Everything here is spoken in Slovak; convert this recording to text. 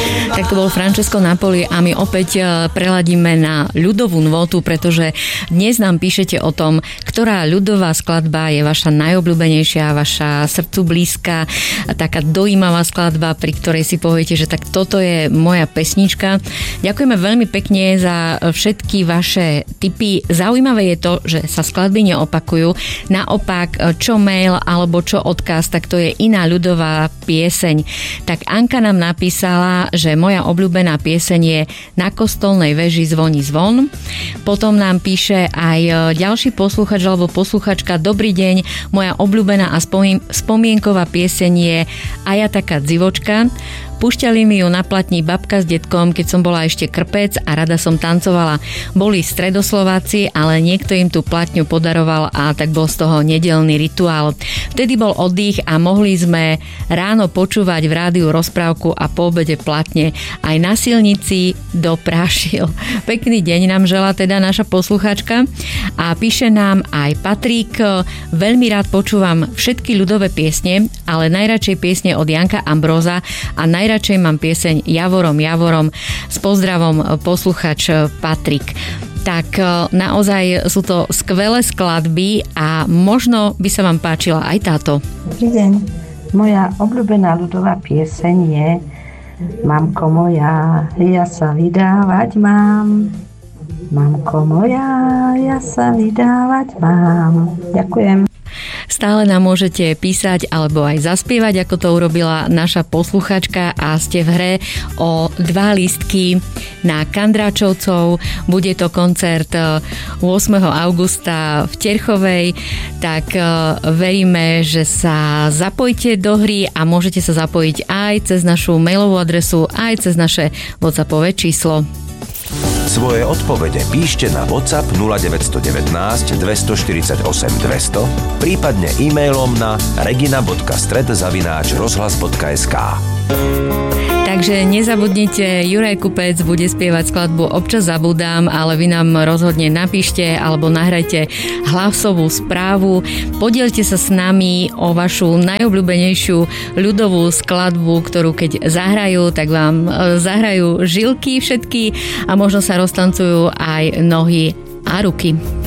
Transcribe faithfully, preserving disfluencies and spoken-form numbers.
Tak to bol Francesco Napoli a my opäť preladíme na ľudovú nôtu, pretože dnes nám píšete o tom, ktorá ľudová skladba je vaša najobľúbenejšia, vaša srdcu blízka, taká dojímavá skladba, pri ktorej si poviete, že tak toto je moja pesnička. Ďakujeme veľmi pekne za všetky vaše tipy. Zaujímavé je to, že sa skladby neopakujú. Naopak, čo mail alebo čo odkaz, tak to je iná ľudová pieseň. Tak Anka nám napísala, že moja obľúbená pieseň je Na kostolnej veži zvoní zvon. Potom nám píše aj ďalší posluchač alebo posluchačka: Dobrý deň, moja obľúbená a spomien- spomienková pieseň je A ja taká dzivočka. Púšťali mi ju na platni babka s detkom, keď som bola ešte krpec a rada som tancovala. Boli stredoslováci, ale niekto im tú platňu podaroval a tak bol z toho nedeľný rituál. Vtedy bol oddych a mohli sme ráno počúvať v rádiu rozprávku a po obede platne. Aj na silnici doprášil. Pekný deň nám želá teda naša posluchačka a píše nám aj Patrik: Veľmi rád počúvam všetky ľudové piesne, ale najradšej piesne od Janka Ambróza a naj Radšej mám pieseň Javorom, Javorom. S pozdravom, posluchač Patrik. Tak naozaj sú to skvelé skladby a možno by sa vám páčila aj táto. Dobrý deň. Moja obľúbená ľudová pieseň je Mamko moja, ja sa vydávať mám. Mamko moja, ja sa vydávať mám. Ďakujem. Stále nám môžete písať alebo aj zaspievať, ako to urobila naša posluchačka, a ste v hre o dva lístky na Kandráčovcov. Bude to koncert ôsmeho augusta v Terchovej, tak veríme, že sa zapojíte do hry a môžete sa zapojiť aj cez našu mailovú adresu, aj cez naše WhatsAppové číslo. Svoje odpovede píšte na WhatsApp nula deväť jedna deväť, dva štyri osem, dvesto, prípadne e-mailom na regina bodka stred zavináč rozhlas bodka es ká. Takže nezabudnite, Juraj Kupec bude spievať skladbu Občas zabudám, ale vy nám rozhodne napíšte alebo nahrajte hlasovú správu. Podielte sa s nami o vašu najobľúbenejšiu ľudovú skladbu, ktorú keď zahrajú, tak vám zahrajú žilky všetky a možno sa roztancujú aj nohy a ruky.